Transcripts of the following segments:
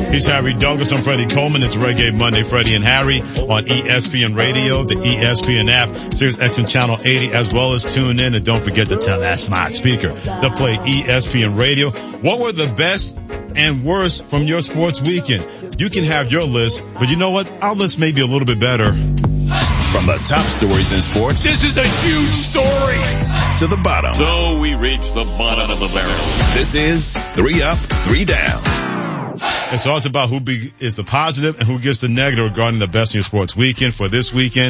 He's Harry Douglas. I'm Freddie Coleman. It's Reggae Monday, Freddie and Harry on ESPN Radio, the ESPN app, Sirius XM Channel 80, as well as tune in. And don't forget to tell that smart speaker to play ESPN Radio. What were the best and worst from your sports weekend? You can have your list, but you know what? Our list may be a little bit better. From the top stories in sports. This is a huge story. To the bottom. So we reach the bottom of the barrel. This is 3 Up, 3 Down. And so it's about who is the positive and who gets the negative regarding the best in your sports weekend. For this week, I'm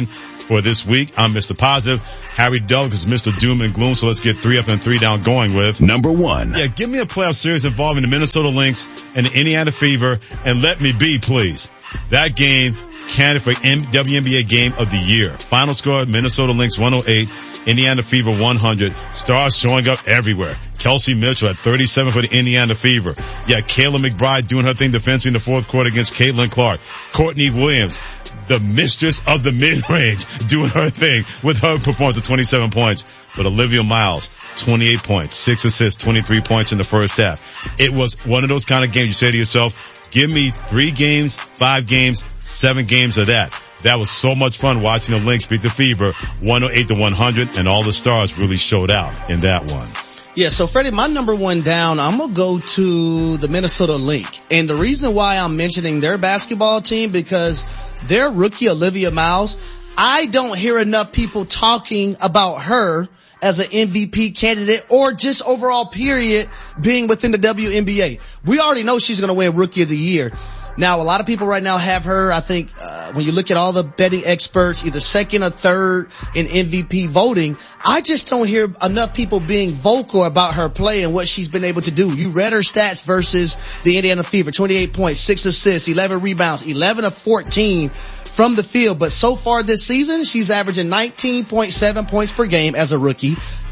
Mr. Positive. Harry Douglas is Mr. Doom and Gloom. So let's get 3 Up and 3 Down going with number 1. Yeah, give me a playoff series involving the Minnesota Lynx and the Indiana Fever, and let me be, please. That game candidate for WNBA Game of the Year. Final score, Minnesota Lynx 108, Indiana Fever 100. Stars showing up everywhere. Kelsey Mitchell at 37 for the Indiana Fever. Yeah, Kayla McBride doing her thing defensively in the fourth quarter against Caitlin Clark. Courtney Williams, the mistress of the mid-range, doing her thing with her performance of 27 points. But Olivia Miles, 28 points, 6 assists, 23 points in the first half. It was one of those kind of games you say to yourself, give me 3 games, 5 games, 7 games of that. That was so much fun watching the Lynx beat the Fever 108-100, and all the stars really showed out in that one. Yeah, so Freddie, my number 1 down, I'm going to go to the Minnesota Lynx. And the reason why I'm mentioning their basketball team, because their rookie Olivia Miles, I don't hear enough people talking about her as an MVP candidate or just overall period being within the WNBA. We already know she's going to win Rookie of the Year. Now, a lot of people right now have her, I think, when you look at all the betting experts, either second or third in MVP voting, I just don't hear enough people being vocal about her play and what she's been able to do. You read her stats versus the Indiana Fever, 28 points, 6 assists, 11 rebounds, 11 of 14 from the field. But so far this season, she's averaging 19.7 points per game as a rookie,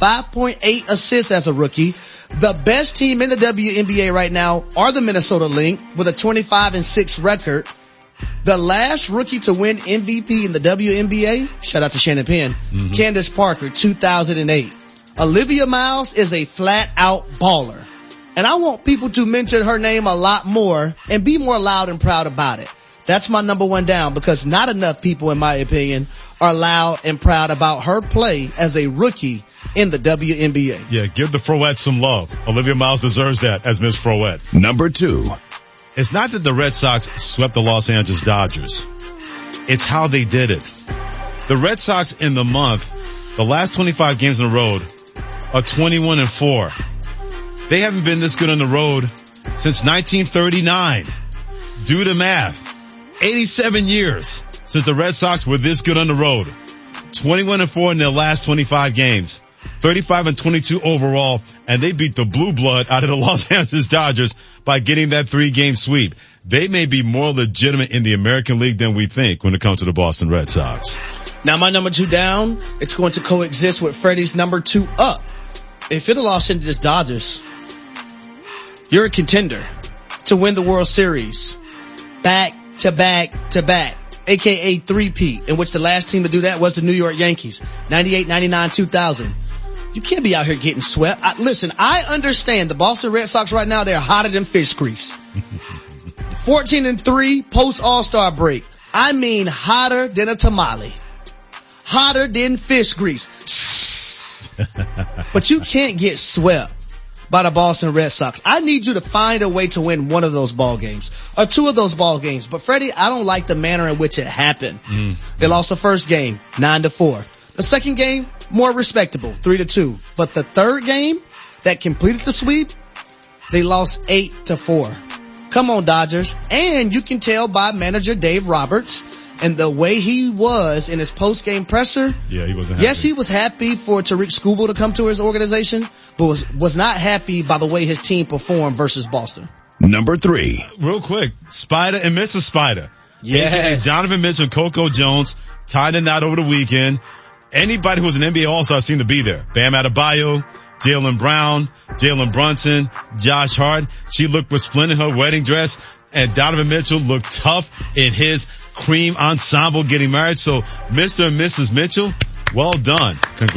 5.8 assists as a rookie. The best team in the WNBA right now are the Minnesota Lynx with a 25-6 record. The last rookie to win MVP in the WNBA, shout out to Shannon Penn, Candace Parker, 2008. Olivia Miles is a flat-out baller. And I want people to mention her name a lot more and be more loud and proud about it. That's my number 1 down, because not enough people, in my opinion, are loud and proud about her play as a rookie in the WNBA. Yeah, give the Froette some love. Olivia Miles deserves that as Miss Froette. Number 2. It's not that the Red Sox swept the Los Angeles Dodgers. It's how they did it. The Red Sox in the month, the last 25 games on the road, are 21-4. They haven't been this good on the road since 1939. Do the math. 87 years since the Red Sox were this good on the road. 21-4 in their last 25 games. 35-22 overall, and they beat the blue blood out of the Los Angeles Dodgers by getting that 3-game sweep. They may be more legitimate in the American League than we think when it comes to the Boston Red Sox. Now my number 2 down, it's going to coexist with Freddie's number 2 up. If you're the Los Angeles Dodgers, you're a contender to win the World Series back to back to back, aka 3-peat, in which the last team to do that was the New York Yankees, 98, 99, 2000. You can't be out here getting swept. Listen, I understand the Boston Red Sox right now, they're hotter than fish grease. 14-3 post All-Star break. I mean hotter than a tamale. Hotter than fish grease. But you can't get swept by the Boston Red Sox. I need you to find a way to win one of those ball games or 2 of those ball games. But Freddie, I don't like the manner in which it happened. They lost the first game 9-4. The second game, more respectable, 3-2. But the third game that completed the sweep, they lost 8-4. Come on, Dodgers. And you can tell by manager Dave Roberts and the way he was in his post-game presser. Yeah, he wasn't happy. Yes, he was happy for Tariq Skubal to come to his organization, but was not happy by the way his team performed versus Boston. Number 3. Real quick, Spider and Mrs. Spider. Yes. Donovan Mitchell and Coco Jones tied the knot over the weekend. Anybody who was an NBA All-Star seemed to be there. Bam Adebayo, Jaylen Brown, Jalen Brunson, Josh Hart. She looked resplendent in her wedding dress, and Donovan Mitchell looked tough in his cream ensemble getting married. So Mr. and Mrs. Mitchell, well done.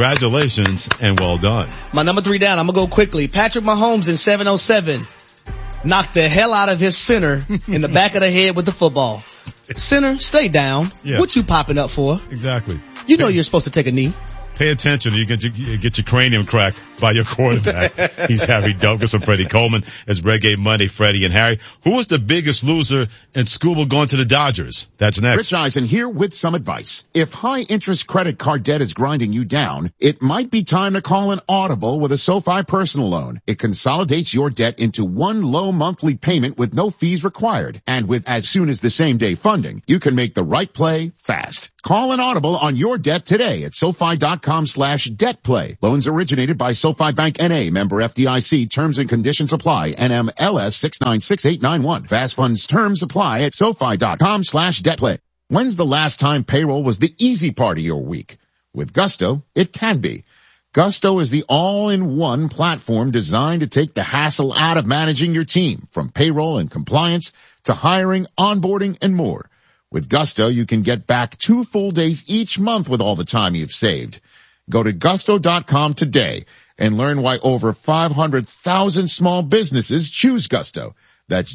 Congratulations and well done. My number 3 down, I'm going to go quickly. Patrick Mahomes in 707. knocked the hell out of his center in the back of the head with the football. Center, stay down. Yeah. What you popping up for? Exactly. You know you're supposed to take a knee. Pay attention or you get your cranium cracked by your quarterback. He's Harry Douglas and Freddie Coleman. It's Reggae Monday, Freddie and Harry. Who was the biggest loser in school going to the Dodgers? That's next. Rich Eisen here with some advice. If high interest credit card debt is grinding you down, it might be time to call an Audible with a SoFi personal loan. It consolidates your debt into one low monthly payment with no fees required. And with as soon as the same day funding, you can make the right play fast. Call an Audible on your debt today at SoFi.com/debt-play. Loans originated by SoFi Bank N.A. Member FDIC. Terms and conditions apply. NMLS 696891. Fast funds terms apply at SoFi.com/debt-play. When's the last time payroll was the easy part of your week? With Gusto, it can be. Gusto is the all-in-one platform designed to take the hassle out of managing your team, from payroll and compliance to hiring, onboarding, and more. With Gusto, you can get back 2 full days each month with all the time you've saved. Go to gusto.com today and learn why over 500,000 small businesses choose Gusto. That's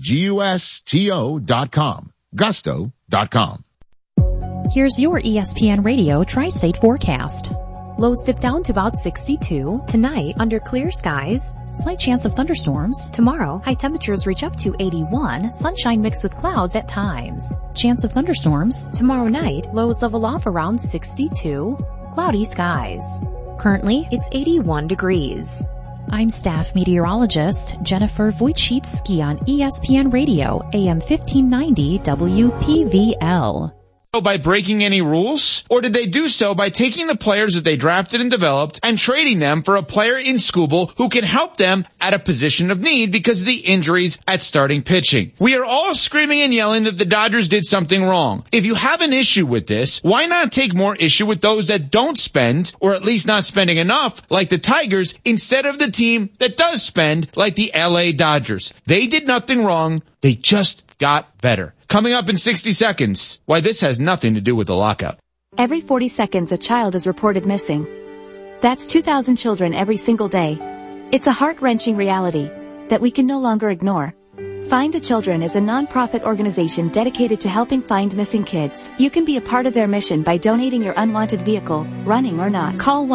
GUSTO.com. Gusto.com. Here's your ESPN Radio Tri-State forecast. Lows dip down to about 62. Tonight, under clear skies, slight chance of thunderstorms. Tomorrow, high temperatures reach up to 81, sunshine mixed with clouds at times. Chance of thunderstorms. Tomorrow night, lows level off around 62, cloudy skies. Currently, it's 81 degrees. I'm staff meteorologist Jennifer Wojcicki on ESPN Radio, AM 1590 WPVL. By breaking any rules? Or did they do so by taking the players that they drafted and developed and trading them for a player in Skubal who can help them at a position of need because of the injuries at starting pitching? We are all screaming and yelling that the Dodgers did something wrong. If you have an issue with this, why not take more issue with those that don't spend, or at least not spending enough, like the Tigers, instead of the team that does spend, like the LA Dodgers? They did nothing wrong. They just got better. Coming up in 60 seconds, why this has nothing to do with the lockout. Every 40 seconds a child is reported missing. That's 2,000 children every single day. It's a heart-wrenching reality that we can no longer ignore. Find the Children is a non-profit organization dedicated to helping find missing kids. You can be a part of their mission by donating your unwanted vehicle, running or not. Call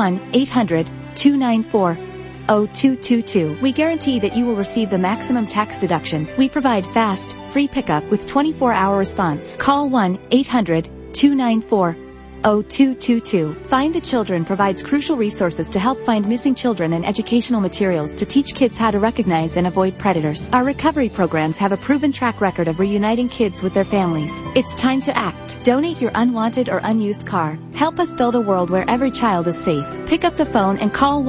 1-800-294-0222. We guarantee that you will receive the maximum tax deduction. We provide fast, free pickup with 24-hour response. Call 1-800-294-0222. Find the Children provides crucial resources to help find missing children and educational materials to teach kids how to recognize and avoid predators. Our recovery programs have a proven track record of reuniting kids with their families. It's time to act. Donate your unwanted or unused car. Help us build a world where every child is safe. Pick up the phone and call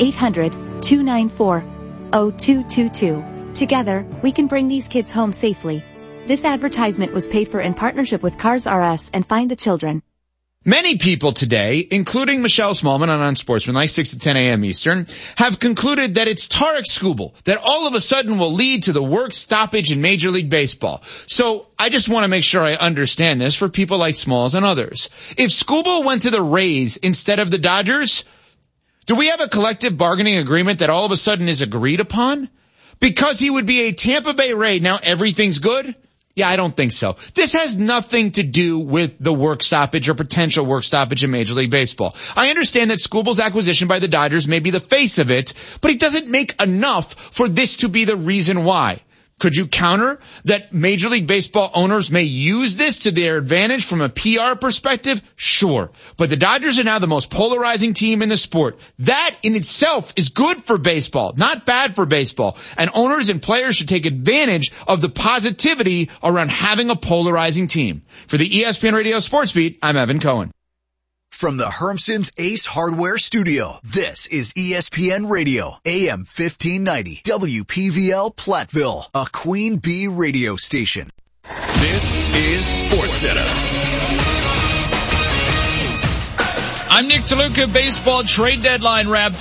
1-800-294-0222. Together, we can bring these kids home safely. This advertisement was paid for in partnership with Cars R Us and Find the Children. Many people today, including Michelle Smallman on Unsportsmanlike, 6 to 10 a.m. Eastern, have concluded that it's Tarek Skubal that all of a sudden will lead to the work stoppage in Major League Baseball. So I just want to make sure I understand this for people like Smalls and others. If Skubal went to the Rays instead of the Dodgers, do we have a collective bargaining agreement that all of a sudden is agreed upon? Because he would be a Tampa Bay Ray, now everything's good? Yeah, I don't think so. This has nothing to do with the work stoppage or potential work stoppage in Major League Baseball. I understand that Skubal's acquisition by the Dodgers may be the face of it, but he doesn't make enough for this to be the reason why. Could you counter that Major League Baseball owners may use this to their advantage from a PR perspective? Sure. But the Dodgers are now the most polarizing team in the sport. That in itself is good for baseball, not bad for baseball. And owners and players should take advantage of the positivity around having a polarizing team. For the ESPN Radio Sports Beat, I'm Evan Cohen. From the Hermson's Ace Hardware Studio, this is ESPN Radio, AM 1590, WPVL Platteville, a Queen Bee radio station. This is SportsCenter. I'm Nick DeLuca. Baseball trade deadline wrapped